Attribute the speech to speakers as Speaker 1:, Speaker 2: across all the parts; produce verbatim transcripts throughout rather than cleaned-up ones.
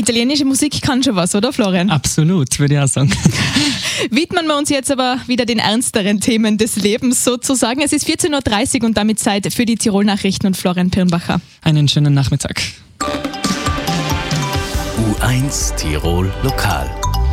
Speaker 1: Italienische Musik kann schon was, oder Florian?
Speaker 2: Absolut, würde ich auch sagen.
Speaker 1: Widmen wir uns jetzt aber wieder den ernsteren Themen des Lebens sozusagen. Es ist vierzehn Uhr dreißig und damit Zeit für die Tirol-Nachrichten und Florian Pirnbacher.
Speaker 2: Einen schönen Nachmittag.
Speaker 3: U eins Tirol Lokal.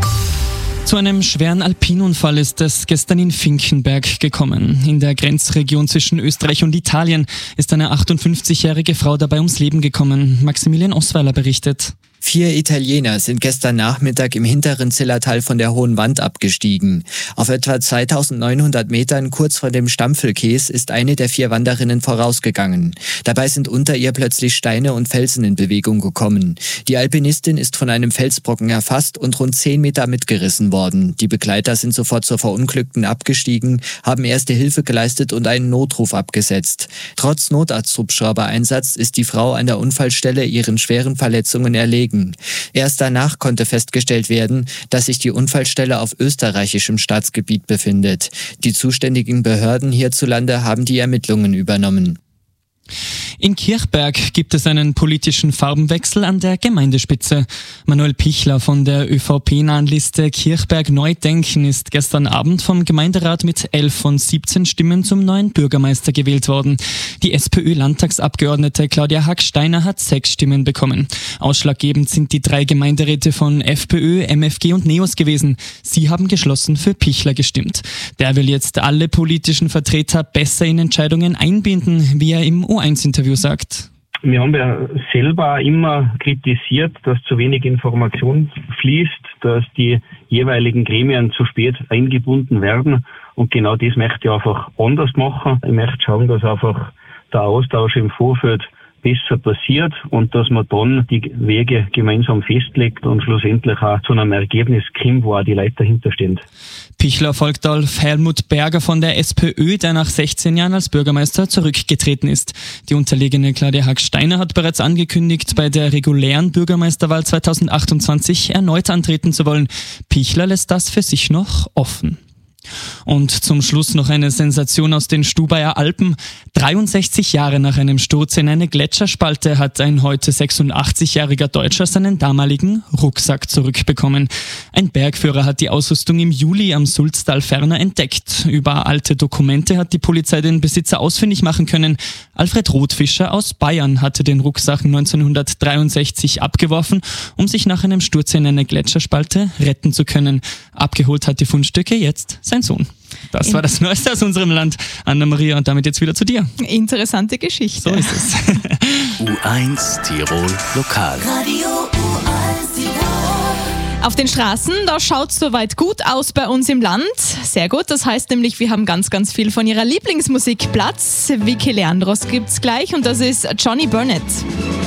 Speaker 2: Zu einem schweren Alpinunfall ist es gestern in Finkenberg gekommen. In der Grenzregion zwischen Österreich und Italien ist eine achtundfünfzigjährige Frau dabei ums Leben gekommen. Maximilian Osweiler berichtet.
Speaker 4: Vier Italiener sind gestern Nachmittag im hinteren Zillertal von der Hohen Wand abgestiegen. Auf etwa zweitausendneunhundert Metern kurz vor dem Stampfelkäs ist eine der vier Wanderinnen vorausgegangen. Dabei sind unter ihr plötzlich Steine und Felsen in Bewegung gekommen. Die Alpinistin ist von einem Felsbrocken erfasst und rund zehn Meter mitgerissen worden. Die Begleiter sind sofort zur Verunglückten abgestiegen, haben erste Hilfe geleistet und einen Notruf abgesetzt. Trotz Notarzthubschrauber-Einsatz ist die Frau an der Unfallstelle ihren schweren Verletzungen erlegen. Erst danach konnte festgestellt werden, dass sich die Unfallstelle auf österreichischem Staatsgebiet befindet. Die zuständigen Behörden hierzulande haben die Ermittlungen übernommen.
Speaker 2: In Kirchberg gibt es einen politischen Farbenwechsel an der Gemeindespitze. Manuel Pichler von der ÖVP-nahen Liste Kirchberg Neu-Denken ist gestern Abend vom Gemeinderat mit elf von siebzehn Stimmen zum neuen Bürgermeister gewählt worden. Die SPÖ-Landtagsabgeordnete Claudia Hack-Steiner hat sechs Stimmen bekommen. Ausschlaggebend sind die drei Gemeinderäte von FPÖ, M F G und NEOS gewesen. Sie haben geschlossen für Pichler gestimmt. Der will jetzt alle politischen Vertreter besser in Entscheidungen einbinden, wie er im U eins Interview sagt.
Speaker 5: Wir haben ja selber immer kritisiert, dass zu wenig Information fließt, dass die jeweiligen Gremien zu spät eingebunden werden. Und genau das möchte ich einfach anders machen. Ich möchte schauen, dass einfach der Austausch im Vorfeld besser passiert und dass man dann die Wege gemeinsam festlegt und schlussendlich auch zu einem Ergebnis kommt, wo auch die Leute dahinter stehen.
Speaker 2: Pichler folgt auf Helmut Berger von der SPÖ, der nach sechzehn Jahren als Bürgermeister zurückgetreten ist. Die unterlegene Claudia Hack-Steiner hat bereits angekündigt, bei der regulären Bürgermeisterwahl zweitausendachtundzwanzig erneut antreten zu wollen. Pichler lässt das für sich noch offen. Und zum Schluss noch eine Sensation aus den Stubaier Alpen. dreiundsechzig Jahre nach einem Sturz in eine Gletscherspalte hat ein heute sechsundachtzigjähriger Deutscher seinen damaligen Rucksack zurückbekommen. Ein Bergführer hat die Ausrüstung im Juli am Sulztal ferner entdeckt. Über alte Dokumente hat die Polizei den Besitzer ausfindig machen können. Alfred Rothfischer aus Bayern hatte den Rucksack neunzehnhundertdreiundsechzig abgeworfen, um sich nach einem Sturz in eine Gletscherspalte retten zu können. Abgeholt hat die Fundstücke jetzt sein Sohn. Das war das Neueste aus unserem Land. Anna-Maria, und damit jetzt wieder zu dir.
Speaker 1: Interessante Geschichte.
Speaker 2: So ist es.
Speaker 3: U eins Tirol Lokal.
Speaker 6: Radio U eins Tirol.
Speaker 1: Auf den Straßen, da schaut es soweit gut aus bei uns im Land. Sehr gut, das heißt nämlich, wir haben ganz, ganz viel von ihrer Lieblingsmusik Platz. Vicky Leandros gibt's gleich und das ist Johnny Burnett.